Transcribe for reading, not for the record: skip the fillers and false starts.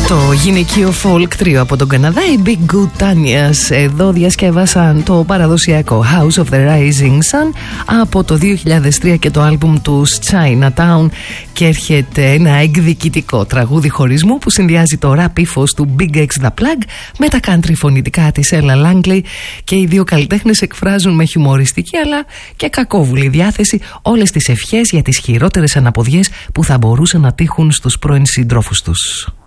Το γυναικείο folk τρίο από τον Καναδά, οι Big Good Tanyas, εδώ διασκεύασαν το παραδοσιακό House of the Rising Sun από το 2003 και το άλμπουμ τους Chinatown, και έρχεται ένα εκδικητικό τραγούδι χωρισμού που συνδυάζει το rap ύφος του Big X The Plug με τα country φωνητικά της Ella Langley, και οι δύο καλλιτέχνες εκφράζουν με χιουμοριστική αλλά και κακόβουλη διάθεση όλες τις ευχές για τις χειρότερες αναποδιές που θα μπορούσαν να τύχουν στους πρώην συντρόφους τους.